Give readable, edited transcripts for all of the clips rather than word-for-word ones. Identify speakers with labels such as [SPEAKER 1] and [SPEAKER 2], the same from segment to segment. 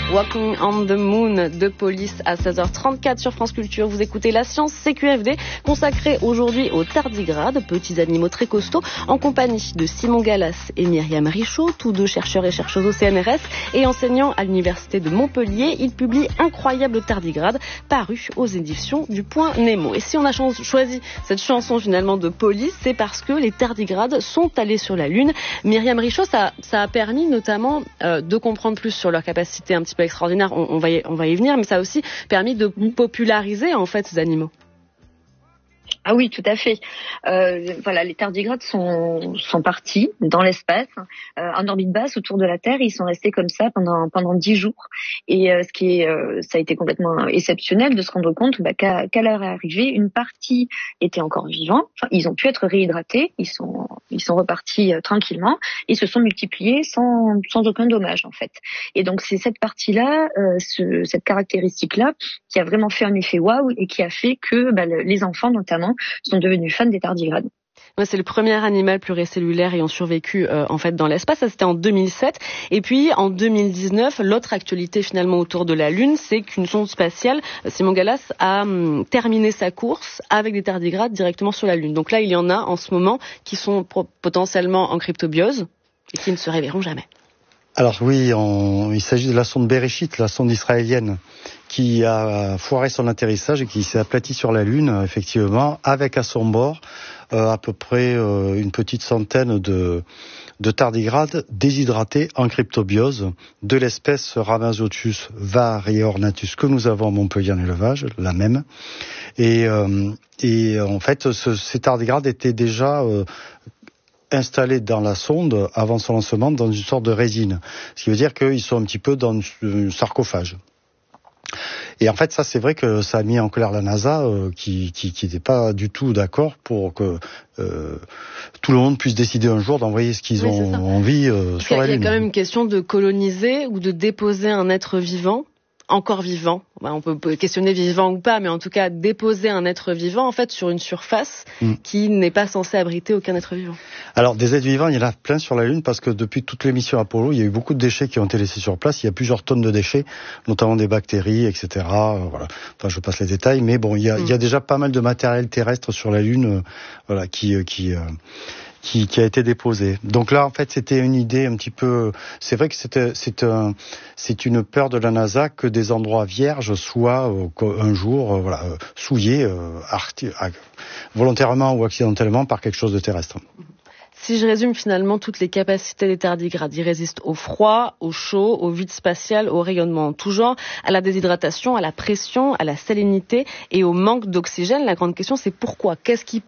[SPEAKER 1] Walking on the Moon de Police à 16h34 sur France Culture. Vous écoutez La Science CQFD, consacrée aujourd'hui aux tardigrades, petits animaux très costauds, en compagnie de Simon Gallas et Myriam Richaud, tous deux chercheurs et chercheuses au CNRS et enseignants à l'université de Montpellier. Ils publient Incroyable tardigrade, paru aux éditions du Point Nemo. Et si on a choisi cette chanson finalement de Police, c'est parce que les tardigrades sont allés sur la Lune. Myriam Richaud, ça a permis notamment de comprendre plus sur leur capacité un petit peu extraordinaire, on va y venir, mais ça a aussi permis de populariser en fait ces animaux.
[SPEAKER 2] Ah oui, tout à fait. Voilà, les tardigrades sont partis dans l'espace, en orbite basse autour de la Terre. Ils sont restés comme ça pendant 10 jours. Et ça a été complètement exceptionnel de se rendre compte qu'à leur arrivée, une partie était encore vivant. Enfin, ils ont pu être réhydratés. Ils sont repartis tranquillement. Ils se sont multipliés sans aucun dommage en fait. Et donc c'est cette partie-là, cette caractéristique-là, qui a vraiment fait un effet waouh et qui a fait que les enfants notamment sont devenus fans des tardigrades.
[SPEAKER 1] Ouais, c'est le premier animal pluricellulaire ayant survécu en fait dans l'espace. Ça c'était en 2007. Et puis en 2019, l'autre actualité finalement autour de la Lune, c'est qu'une sonde spatiale, Simon Gallas, a terminé sa course avec des tardigrades directement sur la Lune. Donc là, il y en a en ce moment qui sont potentiellement en cryptobiose et qui ne se réveilleront jamais.
[SPEAKER 3] Alors oui, il s'agit de la sonde Bereshit, la sonde israélienne, qui a foiré son atterrissage et qui s'est aplatie sur la Lune, effectivement, avec à son bord à peu près une petite centaine de tardigrades déshydratés en cryptobiose de l'espèce Rhamazottus variornatus que nous avons à Montpellier en élevage, la même. Et en fait, ces tardigrades étaient déjà installés dans la sonde avant son lancement dans une sorte de résine. Ce qui veut dire qu'ils sont un petit peu dans un sarcophage. Et en fait, ça, c'est vrai que ça a mis en colère la NASA, qui n'était pas du tout d'accord pour que tout le monde puisse décider un jour d'envoyer ce qu'ils ont envie sur la Lune.
[SPEAKER 1] Il y a quand même une question de coloniser ou de déposer un être vivant, encore vivant. On peut questionner vivant ou pas, mais en tout cas déposer un être vivant en fait sur une surface qui n'est pas censée abriter aucun être vivant.
[SPEAKER 3] Alors des êtres vivants, il y en a plein sur la Lune parce que depuis toutes les missions Apollo, il y a eu beaucoup de déchets qui ont été laissés sur place. Il y a plusieurs tonnes de déchets, notamment des bactéries, etc. Voilà. Enfin, je passe les détails, mais bon, il y a déjà pas mal de matériel terrestre sur la Lune, voilà, qui a été déposé. Donc là, en fait, c'était une idée un petit peu. C'est vrai que c'est une peur de la NASA que des endroits vierges soient un jour, souillés volontairement ou accidentellement par quelque chose de terrestre.
[SPEAKER 1] Si je résume finalement toutes les capacités des tardigrades, ils résistent au froid, au chaud, au vide spatial, au rayonnement en tout genre, à la déshydratation, à la pression, à la salinité et au manque d'oxygène. La grande question, c'est pourquoi ? Qu'est-ce qui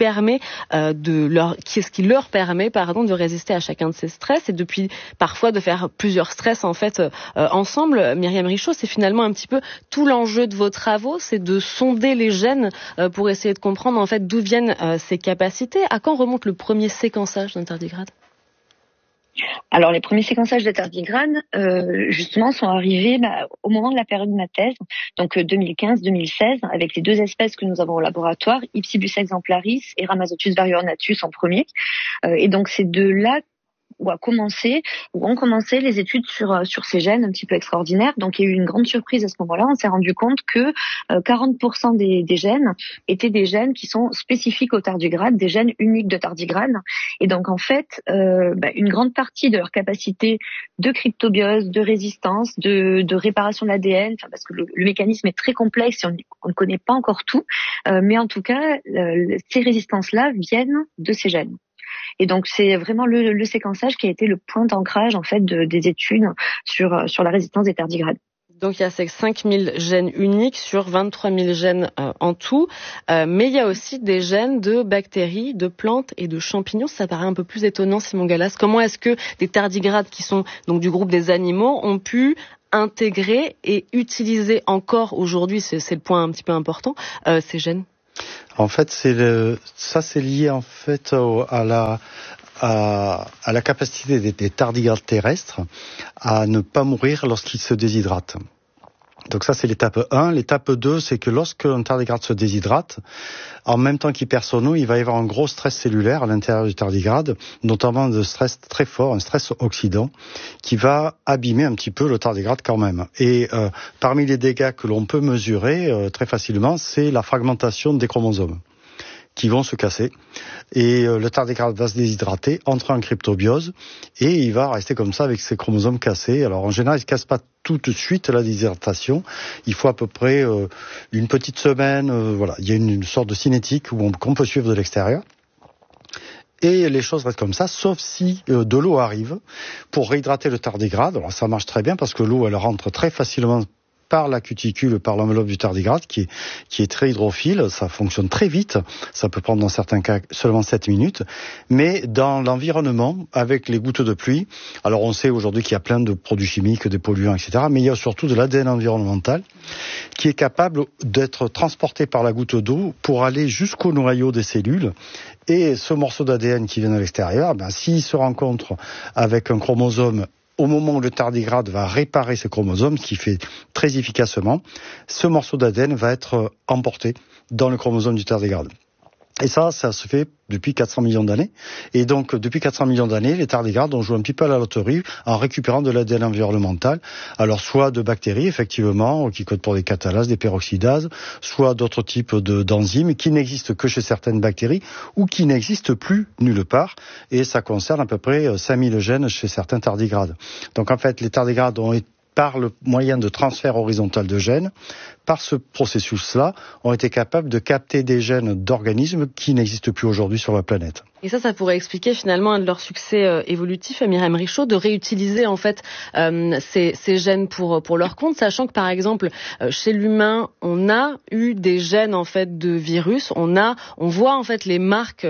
[SPEAKER 1] leur permet de résister à chacun de ces stress et depuis parfois de faire plusieurs stress en fait ensemble. Myriam Richaud, c'est finalement un petit peu tout l'enjeu de vos travaux, c'est de sonder les gènes pour essayer de comprendre en fait d'où viennent ces capacités. À quand remonte le premier séquençage d'un tardigrade ?
[SPEAKER 2] Alors les premiers séquençages de tardigrades, justement, sont arrivés au moment de la période de ma thèse, donc 2015-2016, avec les deux espèces que nous avons au laboratoire, Ipsibus exemplaris et Rhamazottus variornatus en premier. Et donc c'est de là où ont commencé les études sur ces gènes un petit peu extraordinaires. Donc il y a eu une grande surprise à ce moment-là. On s'est rendu compte que 40% des gènes étaient des gènes qui sont spécifiques aux tardigrades, des gènes uniques de tardigrades. Et donc en fait, une grande partie de leur capacité de cryptobiose, de résistance, de réparation de l'ADN, parce que le mécanisme est très complexe et on ne connaît pas encore tout, mais en tout cas, ces résistances-là viennent de ces gènes. Et donc c'est vraiment le séquençage qui a été le point d'ancrage en fait des études sur la résistance des tardigrades.
[SPEAKER 1] Donc il y a ces 5000 gènes uniques sur 23 000 gènes en tout, mais il y a aussi des gènes de bactéries, de plantes et de champignons. Ça paraît un peu plus étonnant, Simon Gallas. Comment est-ce que des tardigrades qui sont donc du groupe des animaux ont pu intégrer et utiliser encore aujourd'hui, c'est le point un petit peu important, ces gènes ?
[SPEAKER 3] En fait, c'est lié en fait à la capacité des tardigrades terrestres à ne pas mourir lorsqu'ils se déshydratent. Donc ça, c'est l'étape 1. L'étape 2, c'est que lorsqu'un tardigrade se déshydrate, en même temps qu'il perd son eau, il va y avoir un gros stress cellulaire à l'intérieur du tardigrade, notamment de stress très fort, un stress oxydant, qui va abîmer un petit peu le tardigrade quand même. Et parmi les dégâts que l'on peut mesurer très facilement, c'est la fragmentation des chromosomes qui vont se casser. Et le tardigrade va se déshydrater, entrer en cryptobiose, et il va rester comme ça avec ses chromosomes cassés. Alors en général, il ne se casse pas tout de suite la déshydratation. Il faut à peu près une petite semaine. Voilà, il y a une sorte de cinétique qu'on peut suivre de l'extérieur. Et les choses restent comme ça, sauf si de l'eau arrive pour réhydrater le tardigrade. Alors ça marche très bien parce que l'eau, elle rentre très facilement par la cuticule, par l'enveloppe du tardigrade, qui est très hydrophile. Ça fonctionne très vite. Ça peut prendre dans certains cas seulement 7 minutes. Mais dans l'environnement, avec les gouttes de pluie, alors on sait aujourd'hui qu'il y a plein de produits chimiques, des polluants, etc. Mais il y a surtout de l'ADN environnemental qui est capable d'être transporté par la goutte d'eau pour aller jusqu'au noyau des cellules. Et ce morceau d'ADN qui vient de l'extérieur, s'il se rencontre avec un chromosome au moment où le tardigrade va réparer ses chromosomes, ce qu'il fait très efficacement, ce morceau d'ADN va être emporté dans le chromosome du tardigrade. Et ça se fait depuis 400 millions d'années. Et donc, depuis 400 millions d'années, les tardigrades ont joué un petit peu à la loterie en récupérant de l'ADN environnemental. Alors, soit de bactéries, effectivement, qui codent pour des catalases, des peroxydases, soit d'autres types d'enzymes qui n'existent que chez certaines bactéries ou qui n'existent plus nulle part. Et ça concerne à peu près 5000 gènes chez certains tardigrades. Donc, en fait, les tardigrades ont été, par le moyen de transfert horizontal de gènes, par ce processus-là, ont été capables de capter des gènes d'organismes qui n'existent plus aujourd'hui sur la planète.
[SPEAKER 1] Et ça pourrait expliquer finalement un de leurs succès évolutifs, Myriam Richaud, de réutiliser en fait ces gènes pour leur compte, sachant que par exemple chez l'humain, on a eu des gènes en fait de virus, on voit en fait les marques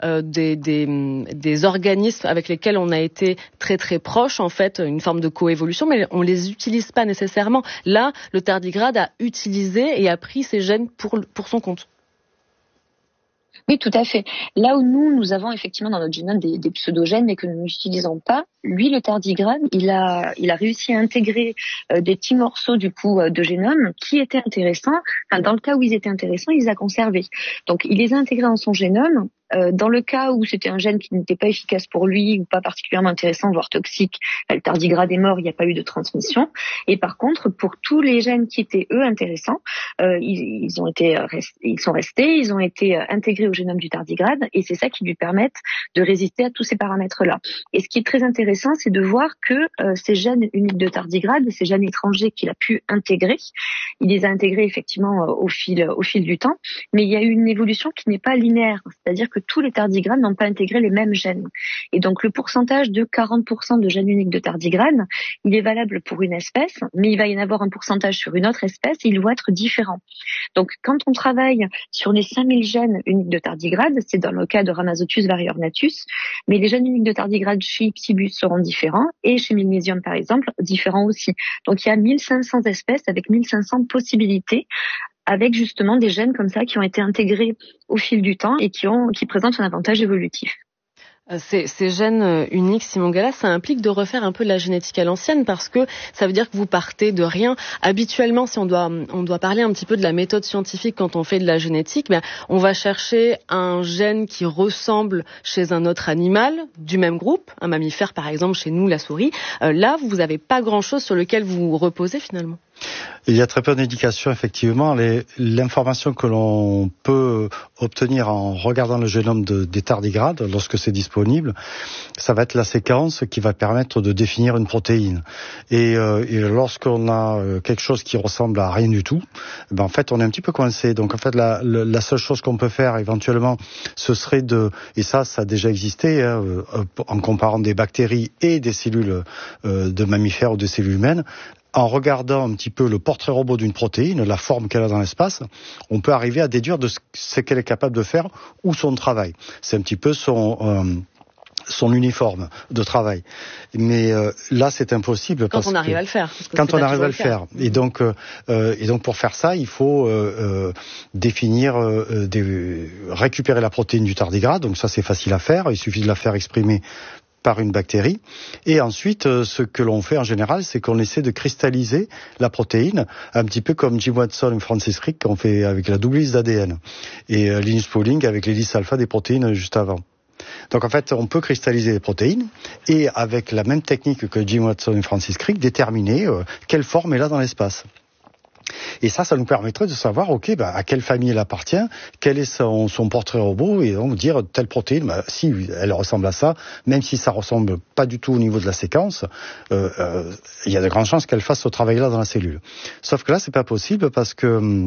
[SPEAKER 1] des organismes avec lesquels on a été très très proche, en fait, une forme de coévolution, mais on les utilise pas nécessairement. Là, le tardigrade a utilisé et a pris ces gènes pour son compte.
[SPEAKER 2] Oui, tout à fait. Là où nous avons effectivement dans notre génome des pseudogènes, mais que nous n'utilisons pas, lui, le tardigrade, il a réussi à intégrer des petits morceaux du coup de génome qui étaient intéressants. Enfin, dans le cas où ils étaient intéressants, il les a conservés. Donc, il les a intégrés dans son génome. Dans le cas où c'était un gène qui n'était pas efficace pour lui ou pas particulièrement intéressant, voire toxique, le tardigrade est mort, il n'y a pas eu de transmission. Et par contre, pour tous les gènes qui étaient eux intéressants, ils sont restés, ils ont été intégrés au génome du tardigrade, et c'est ça qui lui permet de résister à tous ces paramètres-là. Et ce qui est très intéressant, c'est de voir que ces gènes uniques de tardigrade, ces gènes étrangers qu'il a pu intégrer, il les a intégrés effectivement au fil du temps, mais il y a eu une évolution qui n'est pas linéaire, c'est-à-dire que tous les tardigrades n'ont pas intégré les mêmes gènes. Et donc le pourcentage de 40% de gènes uniques de tardigrade, il est valable pour une espèce, mais il va y en avoir un pourcentage sur une autre espèce, et ils vont être différents. Donc quand on travaille sur les 5000 gènes uniques de tardigrade, c'est dans le cas de Rhamazotus variornatus, mais les gènes uniques de tardigrade chez Ipsibus seront différents, et chez Milmésium par exemple, différents aussi. Donc il y a 1500 espèces avec 1500 possibilités, avec justement des gènes comme ça qui ont été intégrés au fil du temps et qui présentent un avantage évolutif.
[SPEAKER 1] Ces gènes uniques, Simon Gallas, ça implique de refaire un peu de la génétique à l'ancienne, parce que ça veut dire que vous partez de rien. Habituellement, si on doit parler un petit peu de la méthode scientifique quand on fait de la génétique, on va chercher un gène qui ressemble chez un autre animal du même groupe, un mammifère par exemple, chez nous la souris. Là, vous n'avez pas grand-chose sur lequel vous reposez finalement.
[SPEAKER 3] Il y a très peu d'indications, effectivement. L'information que l'on peut obtenir en regardant le génome des tardigrades, lorsque c'est disponible, ça va être la séquence qui va permettre de définir une protéine. Et lorsqu'on a quelque chose qui ressemble à rien du tout, en fait, on est un petit peu coincé. Donc, en fait, la seule chose qu'on peut faire, éventuellement, ce serait et ça a déjà existé, en comparant des bactéries et des cellules de mammifères ou des cellules humaines, en regardant un petit peu le portrait robot d'une protéine, la forme qu'elle a dans l'espace, on peut arriver à déduire de ce qu'elle est capable de faire ou son travail. C'est un petit peu son uniforme de travail. Mais là, c'est impossible.
[SPEAKER 1] Quand on arrive à le faire.
[SPEAKER 3] Quand on arrive à le faire. Et donc, pour faire ça, il faut récupérer la protéine du tardigrade. Donc ça, c'est facile à faire. Il suffit de la faire exprimer par une bactérie. Et ensuite, ce que l'on fait en général, c'est qu'on essaie de cristalliser la protéine, un petit peu comme Jim Watson et Francis Crick ont fait avec la double hélice d'ADN, et Linus Pauling avec l'hélice alpha des protéines juste avant. Donc en fait, on peut cristalliser les protéines et avec la même technique que Jim Watson et Francis Crick, déterminer quelle forme elle a dans l'espace. Et ça nous permettrait de savoir, à quelle famille elle appartient, quel est son portrait robot, et donc dire telle protéine, si elle ressemble à ça, même si ça ressemble pas du tout au niveau de la séquence, il y a de grandes chances qu'elle fasse ce travail-là dans la cellule. Sauf que là, c'est pas possible parce que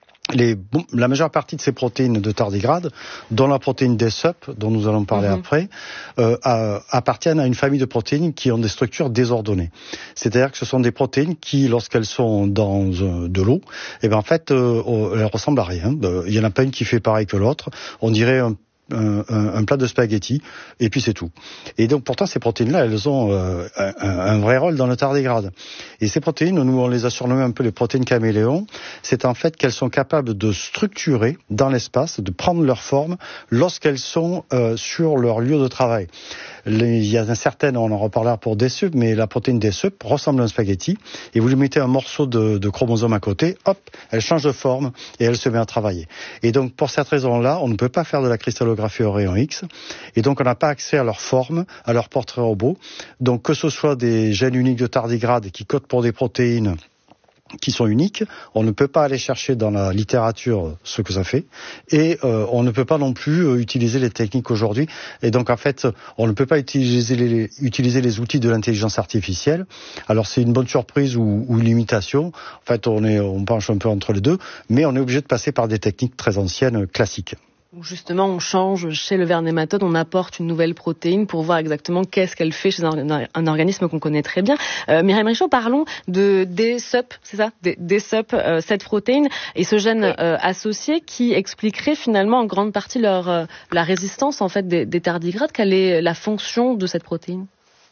[SPEAKER 3] la majeure partie de ces protéines de tardigrade, dont la protéine DSUP, dont nous allons parler après, appartiennent à une famille de protéines qui ont des structures désordonnées. C'est-à-dire que ce sont des protéines qui, lorsqu'elles sont dans de l'eau, en fait, elles ressemblent à rien. Il y en a pas une qui fait pareil que l'autre. On dirait un plat de spaghettis, et puis c'est tout. Et donc pourtant ces protéines-là, elles ont un vrai rôle dans le tardigrade. Et ces protéines, nous on les a surnommées un peu les protéines caméléons, c'est en fait qu'elles sont capables de structurer dans l'espace, de prendre leur forme lorsqu'elles sont sur leur lieu de travail. Il y a certaines, on en reparlera pour DSUP, mais la protéine DSUP ressemble à un spaghetti, et vous lui mettez un morceau de chromosome à côté, hop, elle change de forme, et elle se met à travailler. Et donc pour cette raison-là, on ne peut pas faire de la cristallographie au rayon X, et donc on n'a pas accès à leur forme, à leur portrait robot. Donc que ce soit des gènes uniques de tardigrade qui codent pour des protéines qui sont uniques, on ne peut pas aller chercher dans la littérature ce que ça fait, et on ne peut pas non plus utiliser les techniques aujourd'hui, et donc en fait on ne peut pas utiliser les outils de l'intelligence artificielle. Alors c'est une bonne surprise ou une limitation, en fait on penche un peu entre les deux, mais on est obligé de passer par des techniques très anciennes, classiques.
[SPEAKER 1] Justement, on change chez le ver nématode, on apporte une nouvelle protéine pour voir exactement qu'est-ce qu'elle fait chez un organisme qu'on connaît très bien. Myriam Richaud, parlons de DSUP, c'est ça, DSUP, cette protéine et ce gène associé qui expliquerait finalement en grande partie la résistance en fait des tardigrades. Quelle est la fonction de cette protéine ?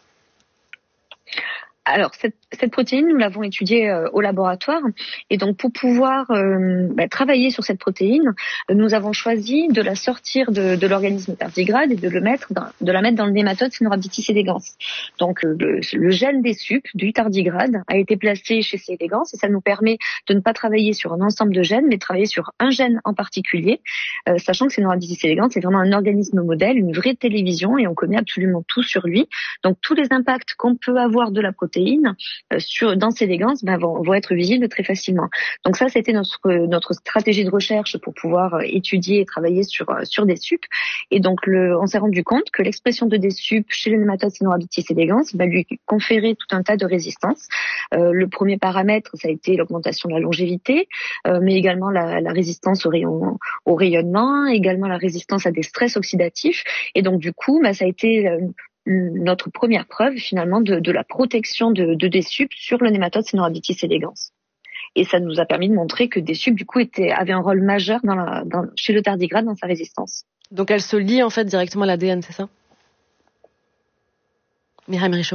[SPEAKER 2] Alors, cette protéine, nous l'avons étudiée au laboratoire, et donc pour pouvoir travailler sur cette protéine, nous avons choisi de la sortir de l'organisme tardigrade et de la mettre dans le nématode Caenorhabditis elegans. Donc le gène des SUP du tardigrade a été placé chez C. elegans, et ça nous permet de ne pas travailler sur un ensemble de gènes, mais de travailler sur un gène en particulier, sachant que Caenorhabditis elegans c'est vraiment un organisme modèle, une vraie télévision, et on connaît absolument tout sur lui. Donc tous les impacts qu'on peut avoir de la protéine dans C. elegans vont être visibles très facilement. Donc ça, c'était notre stratégie de recherche pour pouvoir étudier et travailler sur des SUP. Et donc on s'est rendu compte que l'expression de des SUP chez le nématode Caenorhabditis elegans lui conférait tout un tas de résistances. Le premier paramètre, ça a été l'augmentation de la longévité, mais également la résistance au rayonnement, également la résistance à des stress oxydatifs. Et donc du coup, ça a été notre première preuve finalement de la protection de DSUP sur le nématode Caenorhabditis elegans. Et ça nous a permis de montrer que DSUP du coup avait un rôle majeur chez le tardigrade dans sa résistance.
[SPEAKER 1] Donc elle se lie en fait directement à l'ADN, c'est ça ? Myriam Richaud.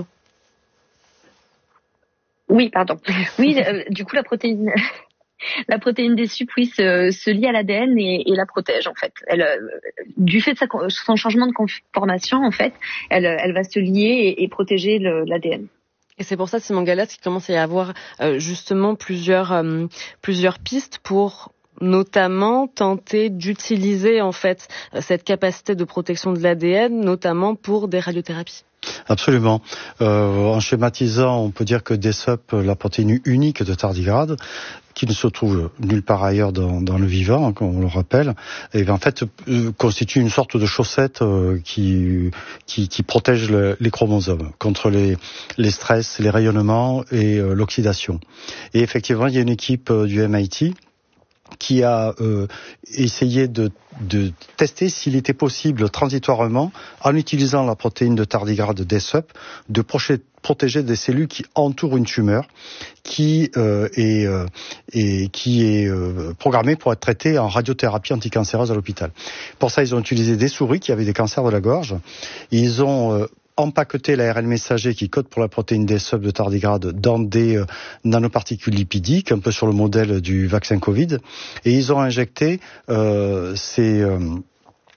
[SPEAKER 2] Oui, pardon. Oui, du coup la protéine DSUP, oui, se lie à l'ADN et la protège, en fait. Du fait de son changement de conformation, en fait, elle va se lier et protéger l'ADN.
[SPEAKER 1] Et c'est pour ça, Simon Galas, qu'il commence à y avoir justement plusieurs pistes pour notamment tenter d'utiliser en fait cette capacité de protection de l'ADN, notamment pour des radiothérapies.
[SPEAKER 3] Absolument. En schématisant, on peut dire que DSUP, la protéine unique de tardigrade, qui ne se trouve nulle part ailleurs dans le vivant, comme on le rappelle, et en fait constitue une sorte de chaussette qui protège les chromosomes contre les stress, les rayonnements et l'oxydation. Et effectivement, il y a une équipe du MIT qui a essayé de tester s'il était possible transitoirement, en utilisant la protéine de tardigrade DSUP, de protéger des cellules qui entourent une tumeur qui est programmée pour être traitée en radiothérapie anticancéreuse à l'hôpital. Pour ça, ils ont utilisé des souris qui avaient des cancers de la gorge. Ils ont empaqueter l'ARN messager qui code pour la protéine DSUP de tardigrade dans des nanoparticules lipidiques, un peu sur le modèle du vaccin Covid, et ils ont injecté ces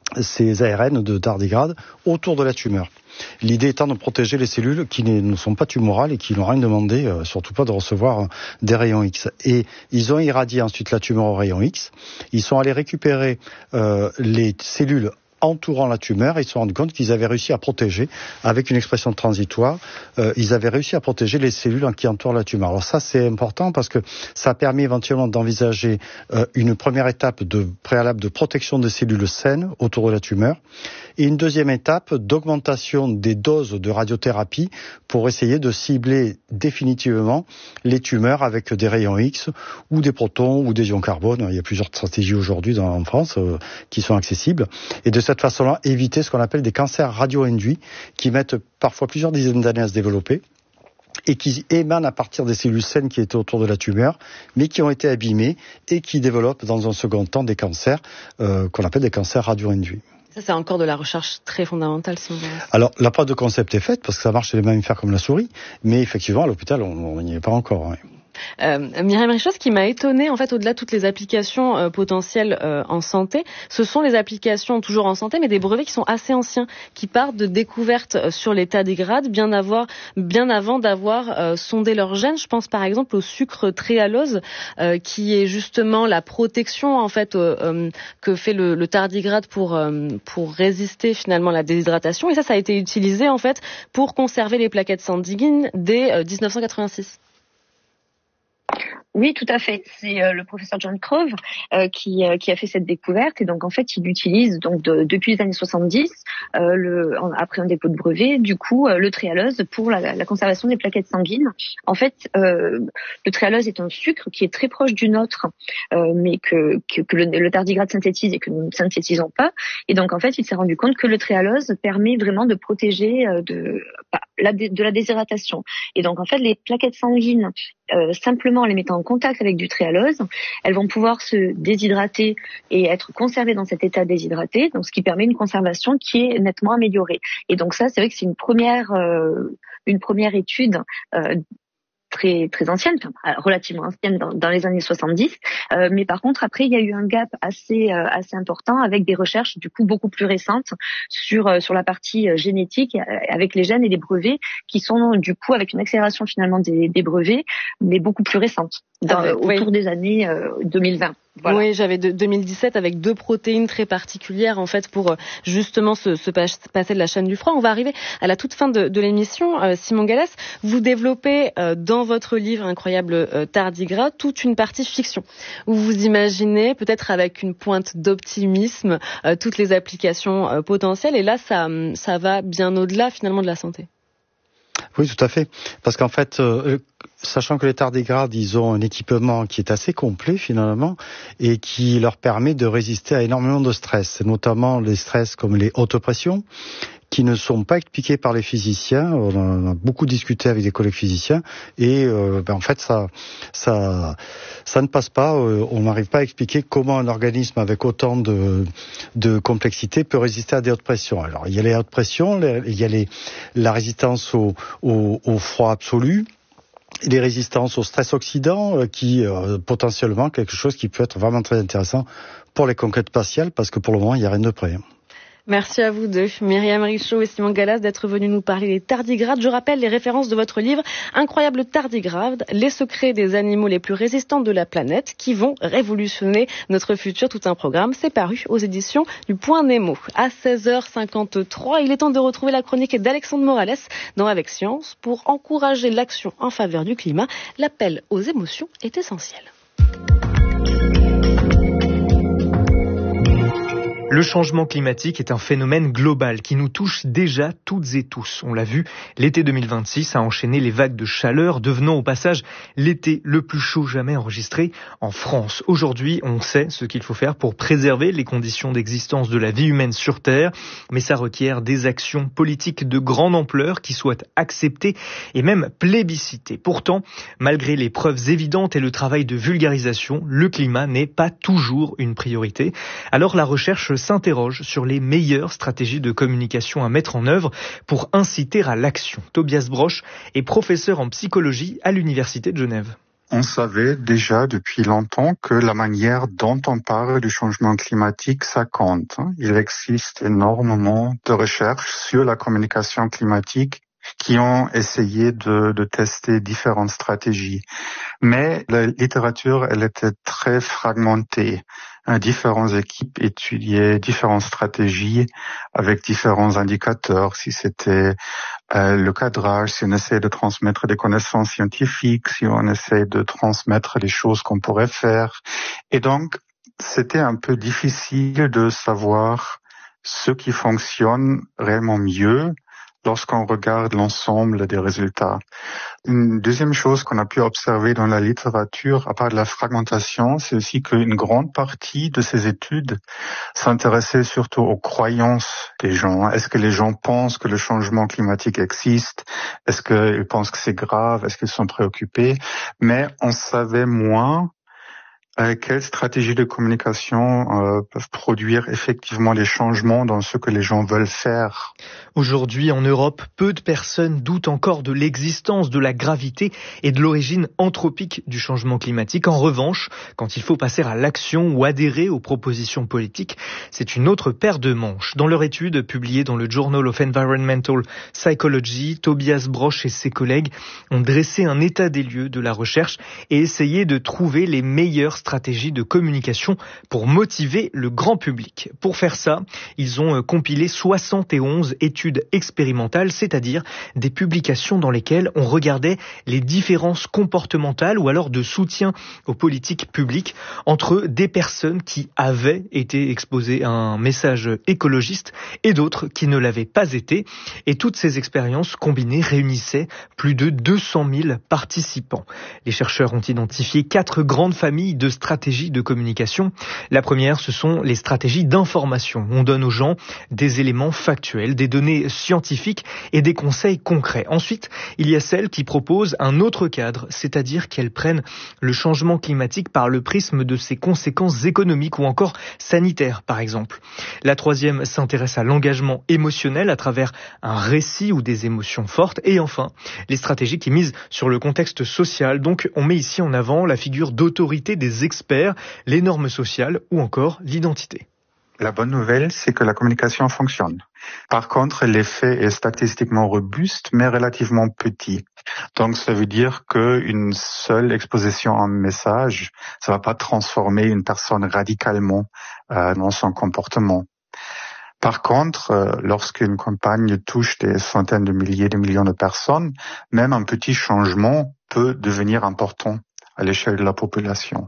[SPEAKER 3] ces ARN de tardigrade autour de la tumeur. L'idée étant de protéger les cellules qui ne sont pas tumorales et qui n'ont rien demandé, surtout pas de recevoir des rayons X. Et ils ont irradié ensuite la tumeur aux rayons X. Ils sont allés récupérer les cellules entourant la tumeur, ils se sont rendus compte qu'ils avaient réussi à protéger, avec une expression transitoire, ils avaient réussi à protéger les cellules qui entourent la tumeur. Alors ça, c'est important parce que ça a permis éventuellement d'envisager une première étape préalable de protection des cellules saines autour de la tumeur, et une deuxième étape d'augmentation des doses de radiothérapie pour essayer de cibler définitivement les tumeurs avec des rayons X ou des protons ou des ions carbone. Il y a plusieurs stratégies aujourd'hui en France qui sont accessibles. Et de cette façon-là, éviter ce qu'on appelle des cancers radio-induits qui mettent parfois plusieurs dizaines d'années à se développer et qui émanent à partir des cellules saines qui étaient autour de la tumeur, mais qui ont été abîmées et qui développent dans un second temps des cancers qu'on appelle des cancers radio-induits.
[SPEAKER 1] Ça, c'est encore de la recherche très fondamentale, si on veut.
[SPEAKER 3] Alors, la preuve de concept est faite, parce que ça marche chez les mammifères comme la souris, mais effectivement, à l'hôpital, on n'y est pas encore. Oui.
[SPEAKER 1] Myriam Richaud, ce qui m'a étonnée, en fait, au-delà de toutes les applications potentielles en santé, ce sont les applications toujours en santé, mais des brevets qui sont assez anciens, qui partent de découvertes sur les tardigrades bien avant d'avoir sondé leurs gènes. Je pense par exemple au sucre tréhalose, qui est justement la protection en fait que fait le tardigrade pour résister finalement à la déshydratation. Et ça a été utilisé en fait pour conserver les plaquettes sanguines dès 1986.
[SPEAKER 2] Oui, tout à fait. C'est le professeur John Crowe qui a fait cette découverte, et donc en fait il utilise donc depuis les années 70 après un dépôt de brevet, du coup le tréhalose pour la conservation des plaquettes sanguines. En fait, le tréhalose est un sucre qui est très proche du nôtre, mais que le tardigrade synthétise et que nous ne synthétisons pas. Et donc en fait il s'est rendu compte que le tréhalose permet vraiment de protéger de la déshydratation. Et donc en fait les plaquettes sanguines, simplement en les mettant en contact avec du tréhalose, elles vont pouvoir se déshydrater et être conservées dans cet état déshydraté, donc ce qui permet une conservation qui est nettement améliorée. Et donc ça, c'est vrai que c'est une première étude très très ancienne, relativement ancienne dans les années 70, mais par contre après il y a eu un gap assez important avec des recherches du coup beaucoup plus récentes sur la partie génétique avec les gènes et les brevets qui sont du coup avec une accélération finalement des brevets, mais beaucoup plus récentes autour des années 2020. Voilà.
[SPEAKER 1] Oui, j'avais 2017 avec 2 protéines très particulières en fait pour justement se passer de la chaîne du froid. On va arriver à la toute fin de l'émission. Simon Gallas, vous développez dans votre livre Incroyable tardigrade toute une partie fiction où vous imaginez peut-être avec une pointe d'optimisme toutes les applications potentielles, et là ça va bien au-delà finalement de la santé.
[SPEAKER 3] Oui, tout à fait. Parce qu'en fait, sachant que les tardigrades, ils ont un équipement qui est assez complet finalement et qui leur permet de résister à énormément de stress, notamment les stress comme les hautes pressions, qui ne sont pas expliqués par les physiciens. On a beaucoup discuté avec des collègues physiciens et en fait ça ne passe pas. On n'arrive pas à expliquer comment un organisme avec autant de complexité peut résister à des hautes pressions. Alors il y a les hautes pressions, il y a la résistance au froid absolu, les résistances au stress oxydant, qui potentiellement quelque chose qui peut être vraiment très intéressant pour les conquêtes spatiales, parce que pour le moment il n'y a rien de prêt.
[SPEAKER 1] Merci à vous deux, Myriam Richaud et Simon Gallas, d'être venus nous parler des tardigrades. Je rappelle les références de votre livre Incroyable tardigrade, les secrets des animaux les plus résistants de la planète qui vont révolutionner notre futur. Tout un programme, c'est paru aux éditions du Point Nemo. À 16h53, il est temps de retrouver la chronique d'Alexandre Morales dans Avec Science pour encourager l'action en faveur du climat. L'appel aux émotions est essentiel.
[SPEAKER 4] Le changement climatique est un phénomène global qui nous touche déjà toutes et tous. On l'a vu, l'été 2026 a enchaîné les vagues de chaleur, devenant au passage l'été le plus chaud jamais enregistré en France. Aujourd'hui, on sait ce qu'il faut faire pour préserver les conditions d'existence de la vie humaine sur Terre, mais ça requiert des actions politiques de grande ampleur qui soient acceptées et même plébiscitées. Pourtant, malgré les preuves évidentes et le travail de vulgarisation, le climat n'est pas toujours une priorité. Alors la recherche s'interroge sur les meilleures stratégies de communication à mettre en œuvre pour inciter à l'action. Tobias Broch est professeur en psychologie à l'Université de Genève.
[SPEAKER 5] On savait déjà depuis longtemps que la manière dont on parle du changement climatique, ça compte. Il existe énormément de recherches sur la communication climatique qui ont essayé de tester différentes stratégies. Mais la littérature, elle était très fragmentée. Différentes équipes étudiaient différentes stratégies avec différents indicateurs. Si c'était le cadrage, si on essayait de transmettre des connaissances scientifiques, si on essayait de transmettre les choses qu'on pourrait faire. Et donc, c'était un peu difficile de savoir ce qui fonctionne réellement mieux lorsqu'on regarde l'ensemble des résultats. Une deuxième chose qu'on a pu observer dans la littérature, à part de la fragmentation, c'est aussi qu'une grande partie de ces études s'intéressait surtout aux croyances des gens. Est-ce que les gens pensent que le changement climatique existe? Est-ce qu'ils pensent que c'est grave? Est-ce qu'ils sont préoccupés? Mais on savait moins quelles stratégies de communication peuvent produire effectivement les changements dans ce que les gens veulent faire.
[SPEAKER 4] Aujourd'hui, en Europe, peu de personnes doutent encore de l'existence, de la gravité et de l'origine anthropique du changement climatique. En revanche, quand il faut passer à l'action ou adhérer aux propositions politiques, c'est une autre paire de manches. Dans leur étude publiée dans le Journal of Environmental Psychology, Tobias Broch et ses collègues ont dressé un état des lieux de la recherche et essayé de trouver les meilleures stratégie de communication pour motiver le grand public. Pour faire ça, ils ont compilé 71 études expérimentales, c'est-à-dire des publications dans lesquelles on regardait les différences comportementales ou alors de soutien aux politiques publiques entre des personnes qui avaient été exposées à un message écologiste et d'autres qui ne l'avaient pas été. Et toutes ces expériences combinées réunissaient plus de 200 000 participants. Les chercheurs ont identifié 4 grandes familles de stratégies de communication. La première, ce sont les stratégies d'information. On donne aux gens des éléments factuels, des données scientifiques et des conseils concrets. Ensuite, il y a celles qui proposent un autre cadre, c'est-à-dire qu'elles prennent le changement climatique par le prisme de ses conséquences économiques ou encore sanitaires, par exemple. La troisième s'intéresse à l'engagement émotionnel à travers un récit ou des émotions fortes. Et enfin, les stratégies qui misent sur le contexte social. Donc, on met ici en avant la figure d'autorité des experts, les normes sociales ou encore l'identité.
[SPEAKER 5] La bonne nouvelle, c'est que la communication fonctionne. Par contre, l'effet est statistiquement robuste, mais relativement petit. Donc, ça veut dire qu'une seule exposition en message, ça va pas transformer une personne radicalement dans son comportement. Par contre, lorsqu'une campagne touche des centaines de milliers, des millions de personnes, même un petit changement peut devenir important à l'échelle de la population.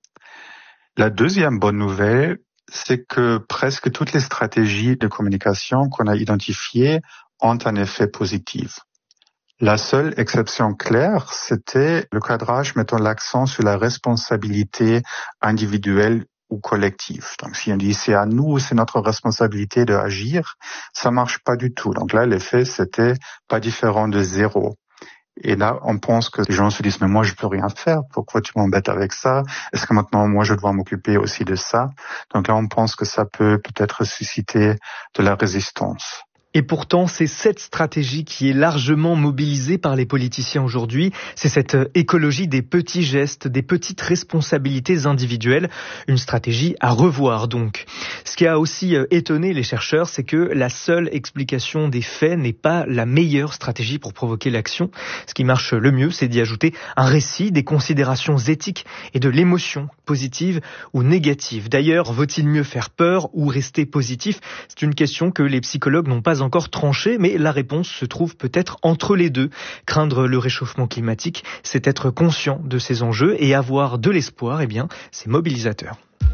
[SPEAKER 5] La deuxième bonne nouvelle, c'est que presque toutes les stratégies de communication qu'on a identifiées ont un effet positif. La seule exception claire, c'était le cadrage mettant l'accent sur la responsabilité individuelle ou collective. Donc si on dit c'est à nous, c'est notre responsabilité d'agir, ça marche pas du tout. Donc là, l'effet, c'était pas différent de zéro. Et là, on pense que les gens se disent, mais moi, je peux rien faire. Pourquoi tu m'embêtes avec ça? Est-ce que maintenant, moi, je dois m'occuper aussi de ça? Donc là, on pense que ça peut peut-être susciter de la résistance.
[SPEAKER 4] Et pourtant, c'est cette stratégie qui est largement mobilisée par les politiciens aujourd'hui. C'est cette écologie des petits gestes, des petites responsabilités individuelles. Une stratégie à revoir donc. Ce qui a aussi étonné les chercheurs, c'est que la seule explication des faits n'est pas la meilleure stratégie pour provoquer l'action. Ce qui marche le mieux, c'est d'y ajouter un récit, des considérations éthiques et de l'émotion positive ou négative. D'ailleurs, vaut-il mieux faire peur ou rester positif? C'est une question que les psychologues n'ont pas encore tranché, mais la réponse se trouve peut-être entre les deux. Craindre le réchauffement climatique, c'est être conscient de ces enjeux et avoir de l'espoir, eh bien, c'est mobilisateur.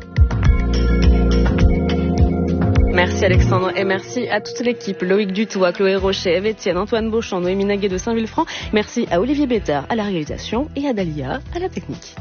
[SPEAKER 1] Merci Alexandre et merci à toute l'équipe. Loïc Dutoit, Chloé Rocher, Eve Etienne, Antoine Beauchamp, Noémie Naguet de Saint-Vulfranc. Merci à Olivier Bétard à la réalisation et à Dalia à la technique.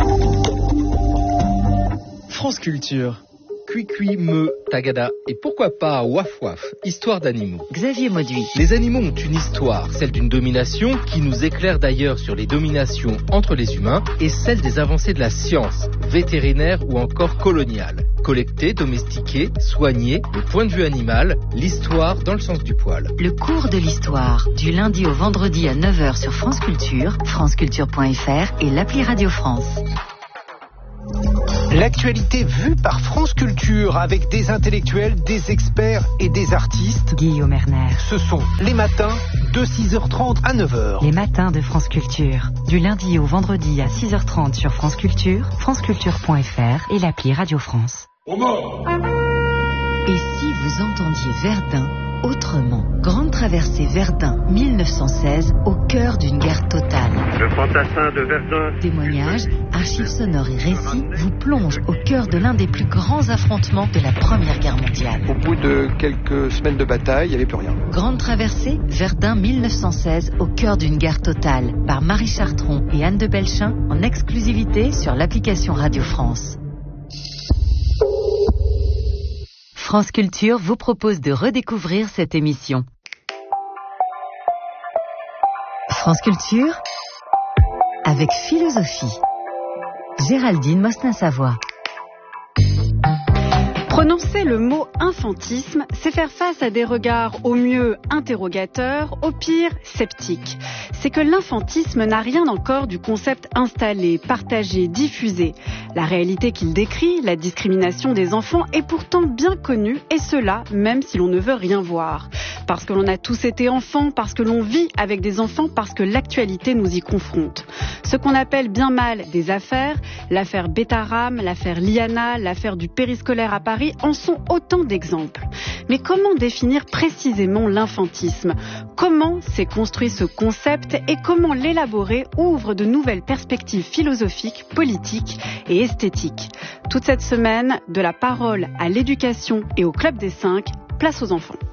[SPEAKER 6] France Culture. Cui, me, tagada et pourquoi pas waf waf, histoire d'animaux.
[SPEAKER 7] Xavier Mauduit.
[SPEAKER 6] Les animaux ont une histoire, celle d'une domination qui nous éclaire d'ailleurs sur les dominations entre les humains et celle des avancées de la science, vétérinaire ou encore coloniale. Collecter, domestiquer, soigner, le point de vue animal, l'histoire dans le sens du poil.
[SPEAKER 7] Le cours de l'histoire, du lundi au vendredi à 9h sur France Culture, franceculture.fr et l'appli Radio France.
[SPEAKER 8] L'actualité vue par France Culture avec des intellectuels, des experts et des artistes.
[SPEAKER 7] Guillaume Erner.
[SPEAKER 8] Ce sont les matins de 6h30 à 9h.
[SPEAKER 7] Les matins de France Culture. Du lundi au vendredi à 6h30 sur France Culture, franceculture.fr et l'appli Radio France. Et si vous entendiez Verdun autrement? Grande traversée Verdun 1916 au cœur d'une guerre totale.
[SPEAKER 9] Le fantassin de Verdun.
[SPEAKER 7] Témoignages, archives sonores et récits vous plongent au cœur de l'un des plus grands affrontements de la Première Guerre mondiale.
[SPEAKER 10] Au bout de quelques semaines de bataille, il n'y avait plus rien.
[SPEAKER 7] Grande traversée Verdun 1916 au cœur d'une guerre totale par Marie Chartron et Anne de Belchin en exclusivité sur l'application Radio France. France Culture vous propose de redécouvrir cette émission. France Culture avec philosophie. Géraldine Mosna-Savoie.
[SPEAKER 11] Prononcer le mot infantisme, c'est faire face à des regards au mieux interrogateurs, au pire sceptiques. C'est que l'infantisme n'a rien encore du concept installé, partagé, diffusé. La réalité qu'il décrit, la discrimination des enfants, est pourtant bien connue, et cela même si l'on ne veut rien voir. Parce que l'on a tous été enfants, parce que l'on vit avec des enfants, parce que l'actualité nous y confronte. Ce qu'on appelle bien mal des affaires, l'affaire Betaram, l'affaire Liana, l'affaire du périscolaire à Paris, en sont autant d'exemples. Mais comment définir précisément l'infantisme? Comment s'est construit ce concept et comment l'élaborer ouvre de nouvelles perspectives philosophiques, politiques et esthétiques? Toute cette semaine, de la parole à l'éducation et au Club des 5, place aux enfants.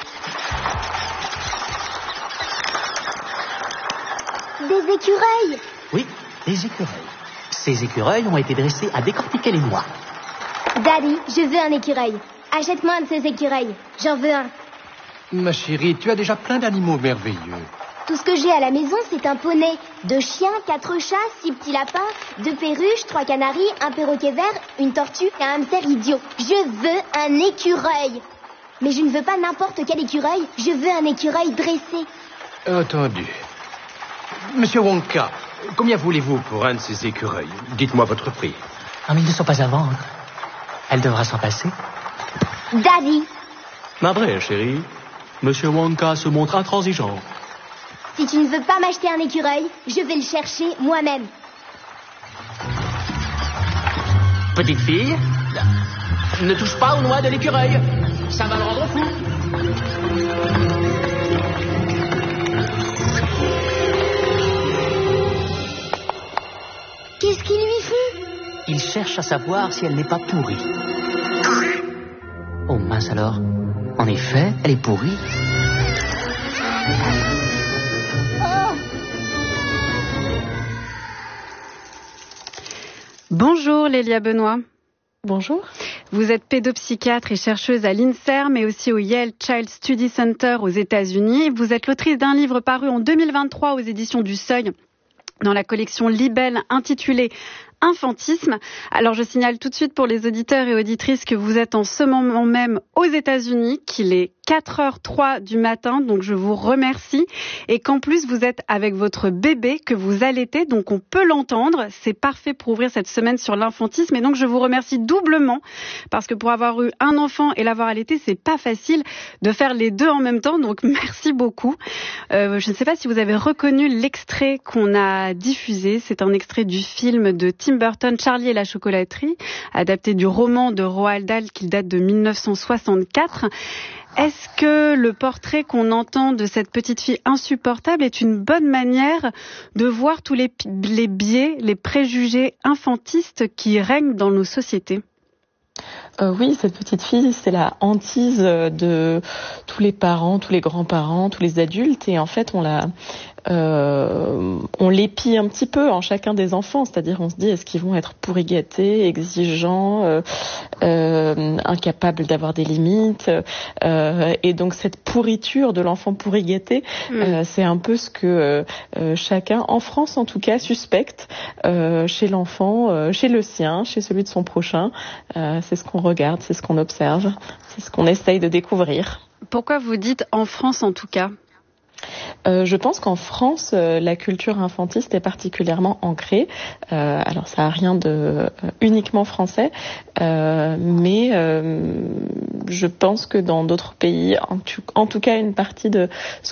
[SPEAKER 12] Des écureuils!
[SPEAKER 13] Oui, des écureuils. Ces écureuils ont été dressés à décortiquer les noix.
[SPEAKER 12] Daddy, je veux un écureuil. Achète-moi un de ces écureuils. J'en veux un.
[SPEAKER 14] Ma chérie, tu as déjà plein d'animaux merveilleux.
[SPEAKER 12] Tout ce que j'ai à la maison, c'est un poney. 2 chiens, 4 chats, 6 petits lapins, 2 perruches, 3 canaris, un perroquet vert, une tortue et un hamster idiot. Je veux un écureuil. Mais je ne veux pas n'importe quel écureuil. Je veux un écureuil dressé.
[SPEAKER 14] Entendu. Monsieur Wonka, combien voulez-vous pour un de ces écureuils? Dites-moi votre prix.
[SPEAKER 13] Ah, mais ils ne sont pas à vendre. Elle devra s'en passer.
[SPEAKER 12] Daddy.
[SPEAKER 15] Navré, chérie. Monsieur Wonka se montre intransigeant.
[SPEAKER 12] Si tu ne veux pas m'acheter un écureuil, je vais le chercher moi-même.
[SPEAKER 13] Petite fille, ne touche pas aux noix de l'écureuil. Ça va le rendre fou.
[SPEAKER 12] Qu'est-ce qu'il lui fait?
[SPEAKER 13] Il cherche à savoir si elle n'est pas pourrie. Oh mince alors. En effet, elle est pourrie.
[SPEAKER 11] Bonjour Lélia Benoît.
[SPEAKER 16] Bonjour.
[SPEAKER 11] Vous êtes pédopsychiatre et chercheuse à l'INSERM mais aussi au Yale Child Study Center aux États-Unis. Vous êtes l'autrice d'un livre paru en 2023 aux éditions du Seuil dans la collection Libelle intitulée Infantisme. Alors je signale tout de suite pour les auditeurs et auditrices que vous êtes en ce moment même aux États-Unis, qu'il est 4h03 du matin, donc je vous remercie. Et qu'en plus vous êtes avec votre bébé que vous allaitez, donc on peut l'entendre. C'est parfait pour ouvrir cette semaine sur l'infantisme. Et donc je vous remercie doublement, parce que pour avoir eu un enfant et l'avoir allaité, c'est pas facile de faire les deux en même temps. Donc merci beaucoup. Je ne sais pas si vous avez reconnu l'extrait qu'on a diffusé. C'est un extrait du film de Tim Burton, Charlie et la chocolaterie, adapté du roman de Roald Dahl qui date de 1964. Est-ce que le portrait qu'on entend de cette petite fille insupportable est une bonne manière de voir tous les biais, les préjugés infantistes qui règnent dans nos sociétés ?
[SPEAKER 16] Oui, cette petite fille, c'est la hantise de tous les parents, tous les grands-parents, tous les adultes. Et en fait, on la on l'épie un petit peu en chacun des enfants, c'est-à-dire on se dit est-ce qu'ils vont être pourri gâtés, exigeants, incapables d'avoir des limites, et donc cette pourriture de l'enfant pourri gâté, c'est un peu ce que chacun, en France en tout cas, suspecte chez l'enfant, chez le sien, chez celui de son prochain. C'est ce qu'on regarde, c'est ce qu'on observe, c'est ce qu'on essaye de découvrir.
[SPEAKER 11] Pourquoi vous dites en France en tout cas ?
[SPEAKER 16] Je pense qu'en France, la culture infantiste est particulièrement ancrée. Alors ça n'a rien de uniquement français, mais je pense que dans d'autres pays, en tout cas une partie de ce